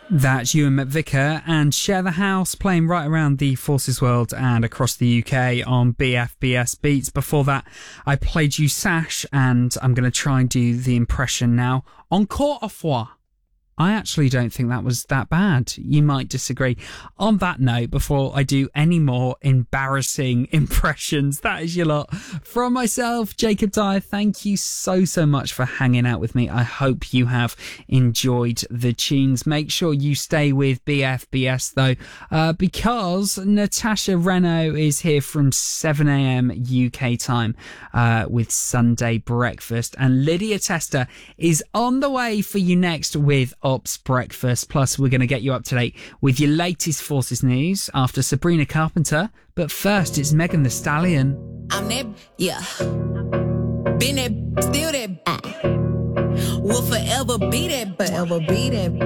That's Ewan McVicker and Share the House playing right around the Forces world and across the UK on BFBS Beats. Before that, I played you Sash, and I'm going to try and do the impression now. Encore une fois. I actually don't think that was that bad. You might disagree. On that note, before I do any more embarrassing impressions, that is your lot. From myself, Jacob Dyer, thank you so much for hanging out with me. I hope you have enjoyed the tunes. Make sure you stay with BFBS though, because Natasha Renault is here from 7 a.m. UK time with Sunday Breakfast, and Lydia Tester is on the way for you next with Ops Breakfast. Plus, we're going to get you up to date with your latest Forces news after Sabrina Carpenter. But first, it's Megan Thee Stallion. I'm that, yeah. Been that, still that. Will forever be that,